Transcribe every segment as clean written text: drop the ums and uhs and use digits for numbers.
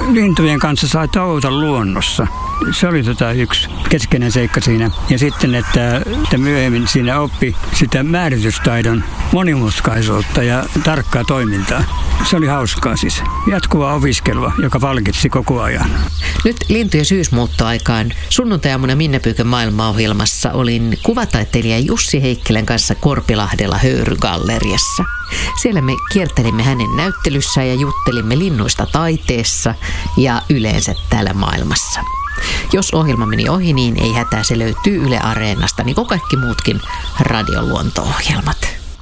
lintujen kanssa sai tauota luonnossa. Se oli yksi keskeinen seikka siinä. Ja sitten, että myöhemmin siinä oppi sitä määritystaidon monimutkaisuutta ja tarkkaa toimintaa. Se oli hauskaa siis. Jatkuvaa opiskelua, joka palkitsi koko ajan. Nyt lintujen syysmuuttoaikaan sunnuntai-aamuna Minna Pyykön maailmaohjelmassa olin kuvataiteilija Jussi Heikkilän kanssa Korpilahdella Höyrygalleriassa. Siellä me kiertelimme hänen näyttelyssään ja juttelimme linnuista taiteessa ja yleensä täällä maailmassa. Jos ohjelma meni ohi, niin ei hätää, se löytyy Yle Areenasta, niin kuin kaikki muutkin radioluonto-ohjelmat.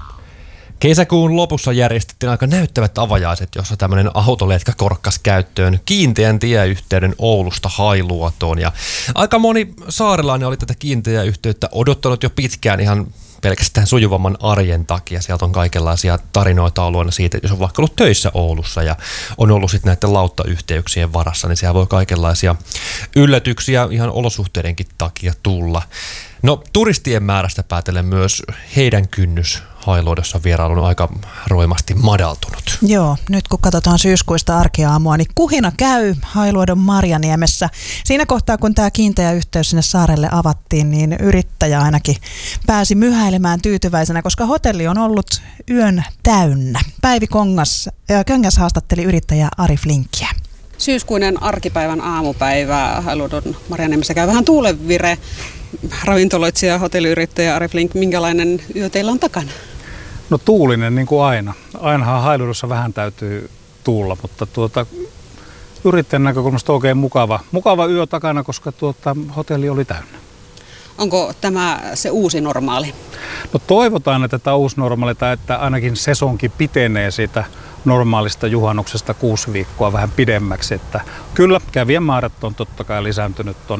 Kesäkuun lopussa järjestettiin aika näyttävät avajaiset, jossa tämmöinen autoletka korkkasi käyttöön kiinteän tieyhteyden Oulusta Hailuotoon. Ja aika moni saarelainen oli tätä kiinteää yhteyttä odottanut jo pitkään ihan pelkästään sujuvamman arjen takia. Sieltä on kaikenlaisia tarinoita ollut siitä, että jos on vaikka ollut töissä Oulussa ja on ollut sitten näiden lauttayhteyksien varassa, niin siellä voi kaikenlaisia yllätyksiä ihan olosuhteidenkin takia tulla. No turistien määrästä päätellen myös heidän kynnys Hailuodossa vierailun aika roimasti madaltunut. Joo, nyt kun katsotaan syyskuista arkiaamua, niin kuhina käy Hailuodon Marjaniemessä. Siinä kohtaa, kun tämä kiinteä yhteys sinne saarelle avattiin, niin yrittäjä ainakin pääsi myhäilemään tyytyväisenä, koska hotelli on ollut yön täynnä. Päivi Köngäs haastatteli yrittäjä Ari Flinkkiä. Syyskuinen arkipäivän aamupäivä Hailuodon Marjaniemessä käy vähän tuulenvire. Ravintoloitsija ja hotelliyrittäjä Ari Flink, minkälainen yö teillä on takana? No tuulinen niin kuin aina. Ainahan Hailuodossa vähän täytyy tuulla, mutta yrittäjän näkökulmasta oikein mukava yö takana, koska hotelli oli täynnä. Onko tämä se uusi normaali? No toivotaan, että tämä uusi normaali, tai että ainakin sesonki pitenee siitä normaalista juhannuksesta 6 viikkoa vähän pidemmäksi. Että kyllä kävijämäärät on totta kai lisääntynyt ton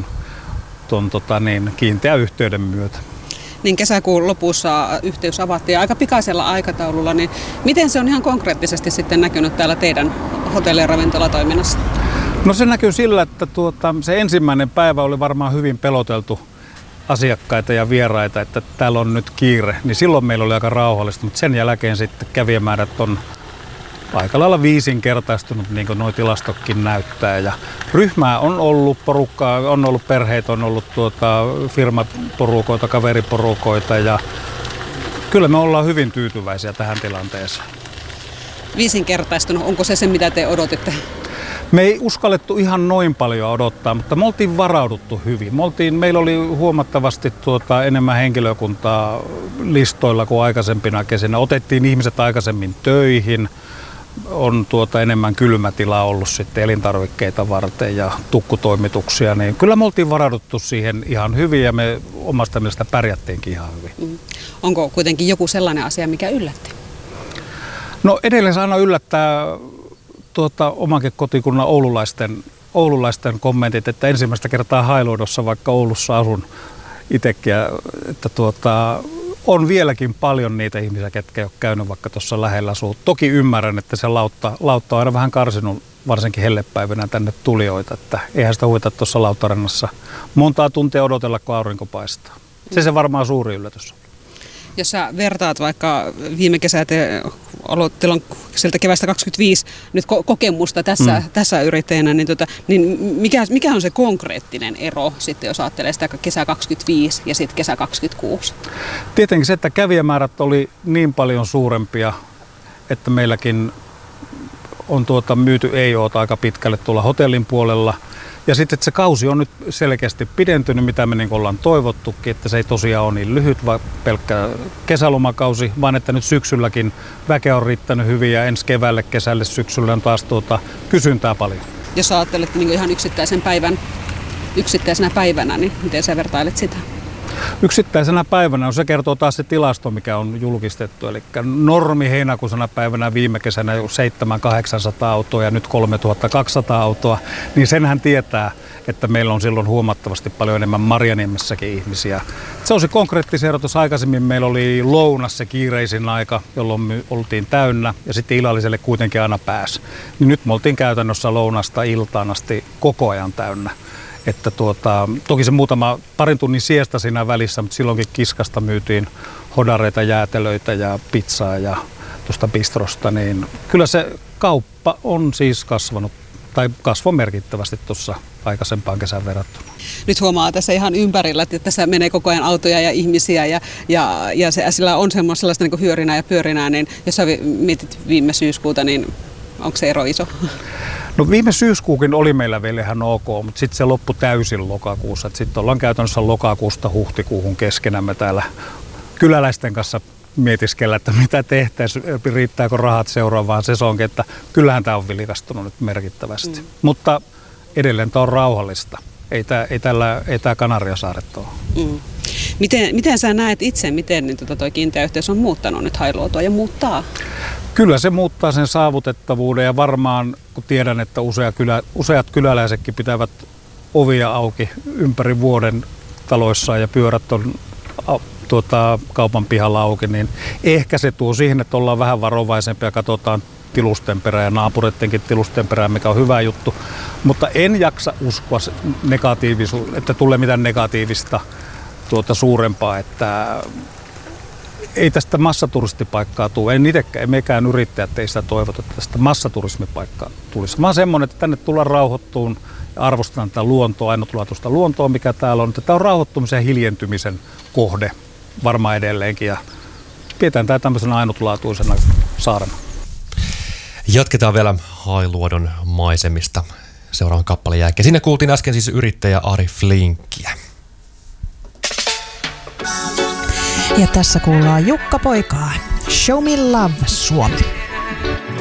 kiinteän yhteyden myötä. Niin kesäkuun lopussa yhteys avattiin aika pikaisella aikataululla, niin miten se on ihan konkreettisesti sitten näkynyt täällä teidän hotelli- ja ravintolatoiminnassa? No se näkyy sillä, että se ensimmäinen päivä oli varmaan hyvin peloteltu asiakkaita ja vieraita, että täällä on nyt kiire, niin silloin meillä oli aika rauhallista, mutta sen jälkeen sitten kävijämäärät on aika lailla 5-kertaistunut, niin kuin nuo tilastokin näyttää. Ja ryhmää on ollut, porukkaa, on ollut perheitä, on ollut firmaporukoita, kaveriporukoita ja kyllä me ollaan hyvin tyytyväisiä tähän tilanteeseen. 5-kertaistunut, onko se mitä te odotitte? Me ei uskallettu ihan noin paljon odottaa, mutta me oltiin varauduttu hyvin. Meillä oli huomattavasti enemmän henkilökuntaa listoilla kuin aikaisempina kesinä. Otettiin ihmiset aikaisemmin töihin. On enemmän kylmätilaa ollut sitten elintarvikkeita varten ja tukkutoimituksia, niin kyllä me oltiin varauduttu siihen ihan hyvin ja me omasta mielestä pärjättiinkin ihan hyvin. Onko kuitenkin joku sellainen asia, mikä yllätti? No edelleen se aina yllättää omankin kotikunnan oululaisten kommentit, että ensimmäistä kertaa Hailuodossa, vaikka Oulussa asun itsekin, että on vieläkin paljon niitä ihmisiä, ketkä ei ole käynyt vaikka tuossa lähellä asuu. Toki ymmärrän, että se lautta on aina vähän karsinut, varsinkin hellepäivinä tänne tulijoita, että eihän sitä huvita tuossa Lauttarannassa montaa tuntia odotella, kun aurinko paistaa. Se varmaan suuri yllätys. Jos sä vertaat vaikka viime kesää, teillä on sieltä keväästä 25 nyt kokemusta tässä yrittäjänä, niin mikä on se konkreettinen ero sitten, jos ajattelee sitä kesää 25 ja sitten kesä 26? Tietenkin se, että kävijämäärät oli niin paljon suurempia, että meilläkin on myyty EIOta aika pitkälle tuolla hotellin puolella. Ja sitten, että se kausi on nyt selkeästi pidentynyt, mitä me niin ollaan toivottukin, että se ei tosiaan ole niin lyhyt, vaan pelkkä kesälomakausi, vaan että nyt syksylläkin väkeä on riittänyt hyvin ja ensi keväälle, kesälle, syksyllä on taas kysyntää paljon. Jos ajattelet niin ihan yksittäisenä päivänä, niin miten sä vertailet sitä? Yksittäisenä päivänä, se kertoo taas se tilasto, mikä on julkistettu. Eli normi heinäkuisena päivänä viime kesänä 700-800 autoa ja nyt 3200 autoa, niin senhän tietää, että meillä on silloin huomattavasti paljon enemmän Marjaniemessäkin ihmisiä. Se on se konkreettinen ero. Aikaisemmin meillä oli lounas se kiireisin aika, jolloin me oltiin täynnä ja sitten illalliselle kuitenkin aina pääsi. Niin nyt me oltiin käytännössä lounasta iltaan asti koko ajan täynnä. Että toki se parin tunnin siesta siinä välissä, mutta silloinkin kiskasta myytiin hodareita, jäätelöitä ja pizzaa ja tuosta bistrosta, niin kyllä se kauppa on siis kasvanut tai kasvoi merkittävästi tuossa aikaisempaan kesän verrattuna. Nyt huomaa tässä ihan ympärillä, että tässä menee koko ajan autoja ja ihmisiä ja sillä on sellaista niin kuin hyörinää ja pyörinää, niin jos sä mietit viime syyskuuta, niin onko se ero iso? No viime syyskuukin oli meillä vielä ihan ok, mutta sitten se loppui täysin lokakuussa. Sitten ollaan käytännössä lokakuusta huhtikuuhun keskenämme täällä kyläläisten kanssa mietiskellä, että mitä tehtäisiin, riittääkö rahat seuraavaan sesonkin, että kyllähän tämä on vilkastunut nyt merkittävästi. Mutta edelleen tämä on rauhallista. Ei tämä Kanariasaaret ole. Miten sä näet itse, miten niin toi kiinteä yhteys on muuttanut nyt Hailuotoa ja muuttaa? Kyllä se muuttaa sen saavutettavuuden ja varmaan, kun tiedän, että useat kyläläisetkin pitävät ovia auki ympäri vuoden taloissaan ja pyörät on kaupan pihalla auki, niin ehkä se tuo siihen, että ollaan vähän varovaisempia ja katsotaan tilusten perään ja naapurittenkin tilusten perään, mikä on hyvä juttu. Mutta en jaksa uskoa että tulee mitään negatiivista suurempaa, että ei tästä massaturistipaikkaa tule. Ei mekään yrittäjät ei sitä toivota, että tästä massaturismipaikkaa tulisi. Mä oon semmoinen, että tänne tullaan rauhoittuun ja arvostetaan tätä luontoa, ainutlaatuista luontoa, mikä täällä on. Tämä on rauhoittumisen ja hiljentymisen kohde varmaan edelleenkin ja pidetään tämä tämmöisenä ainutlaatuisena saarena. Jatketaan vielä Hailuodon maisemista seuraavan kappaleen jälkeen. Siinä kuultiin äsken siis yrittäjä Ari Flinkkiä. Ja tässä kuullaan Jukka Poikaa. Show me love, Suomi.